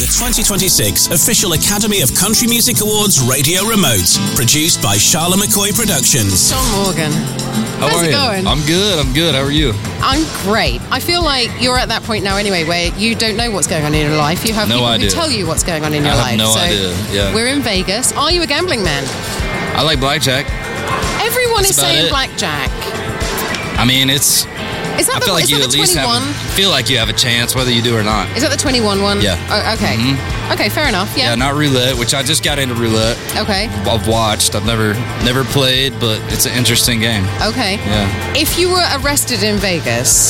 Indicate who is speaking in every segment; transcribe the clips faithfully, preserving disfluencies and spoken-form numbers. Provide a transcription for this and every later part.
Speaker 1: the twenty twenty-six official Academy of Country Music Awards radio remote, produced by Charlotte McCoy Productions.
Speaker 2: Tom Morgan.
Speaker 3: How
Speaker 2: How's
Speaker 3: are
Speaker 2: it
Speaker 3: you?
Speaker 2: going?
Speaker 3: I'm good, I'm good. How are you?
Speaker 2: I'm great. I feel like you're at that point now anyway where you don't know what's going on in your life. You have
Speaker 3: No
Speaker 2: people
Speaker 3: idea.
Speaker 2: who tell you what's going on in your
Speaker 3: I
Speaker 2: life.
Speaker 3: have no
Speaker 2: so
Speaker 3: idea, yeah.
Speaker 2: We're in Vegas. Are you a gambling man?
Speaker 3: I like blackjack.
Speaker 2: Everyone
Speaker 3: That's
Speaker 2: is
Speaker 3: about
Speaker 2: saying
Speaker 3: it.
Speaker 2: blackjack.
Speaker 3: I mean, it's...
Speaker 2: Is that
Speaker 3: I
Speaker 2: the,
Speaker 3: feel like
Speaker 2: is
Speaker 3: you
Speaker 2: that
Speaker 3: at
Speaker 2: the
Speaker 3: least
Speaker 2: twenty-one?
Speaker 3: have a, feel like you have a chance whether you do or not.
Speaker 2: Is that the twenty-one one?
Speaker 3: Yeah.
Speaker 2: Oh, okay.
Speaker 3: Mm-hmm.
Speaker 2: Okay, fair enough. Yeah.
Speaker 3: Yeah, not roulette, which I just got into roulette.
Speaker 2: Okay.
Speaker 3: I've watched. I've never never played, but it's an interesting game.
Speaker 2: Okay.
Speaker 3: Yeah.
Speaker 2: If you were arrested in Vegas,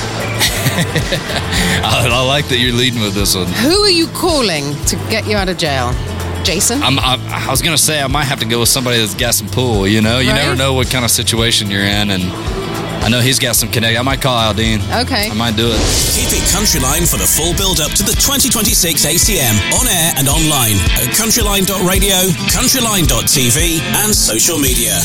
Speaker 3: I, I like that you're leading with this one.
Speaker 2: who are you calling to get you out of jail? Jason?
Speaker 3: I'm, I, I was going to say I might have to go with somebody that's got some pull, you know? You
Speaker 2: Right.
Speaker 3: never know what kind of situation you're in, and I know he's got some connect. I might call Aldine.
Speaker 2: Okay.
Speaker 3: I might do it.
Speaker 1: Keep it Countryline for the full build-up to the twenty twenty-six A C M, on air and online at countryline dot radio, countryline dot t v, and social media.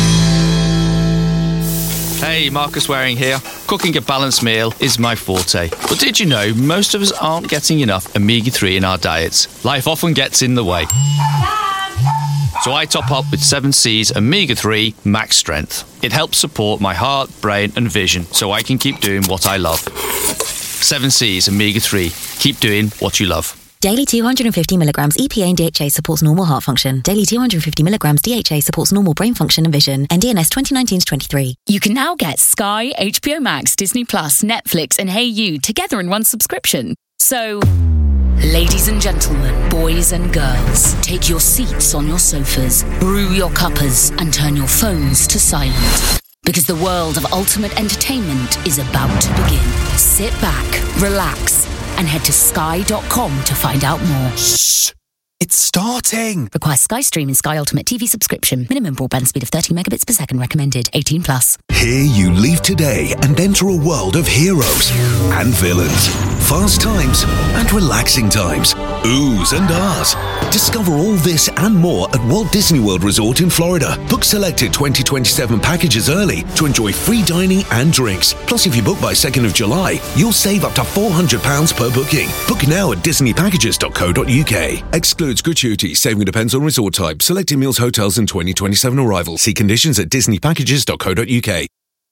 Speaker 4: Hey, Marcus Waring here. Cooking a balanced meal is my forte. But did you know most of us aren't getting enough omega three in our diets? Life often gets in the way. So I top up with seven C's omega three Max Strength. It helps support my heart, brain and vision so I can keep doing what I love. seven C's omega three. Keep doing what you love.
Speaker 5: Daily two hundred fifty milligrams E P A and D H A supports normal heart function. Daily two hundred fifty milligrams D H A supports normal brain function and vision. N D N S twenty nineteen to twenty-three.
Speaker 6: You can now get Sky, H B O Max, Disney Plus, Netflix and Hey You together in one subscription. So, ladies and gentlemen, boys and girls, take your seats on your sofas, brew your cuppers and turn your phones to silent. Because the world of ultimate entertainment is about to begin. Sit back, relax, and head to sky dot com to find out more.
Speaker 7: Shh! It's starting!
Speaker 6: Requires Sky Stream and Sky Ultimate T V subscription. Minimum broadband speed of thirty megabits per second recommended. eighteen plus.
Speaker 7: Here you leave today and enter a world of heroes and villains, fast times and relaxing times, oohs and ahs. Discover all this and more at Walt Disney World Resort in Florida. Book selected twenty twenty-seven packages early to enjoy free dining and drinks. Plus, if you book by second of July, you'll save up to four hundred pounds per booking. Book now at disney packages dot co dot u k. Excludes gratuity. Saving depends on resort type. Selected meals, hotels and twenty twenty-seven arrival. See conditions at disney packages dot co dot u k.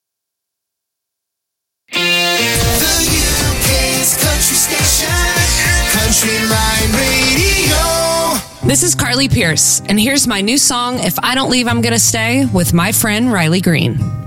Speaker 8: The U K's country station, Countryline Radio.
Speaker 9: This is Carly Pierce, and here's my new song, If I Don't Leave, I'm Gonna Stay, with my friend Riley Green.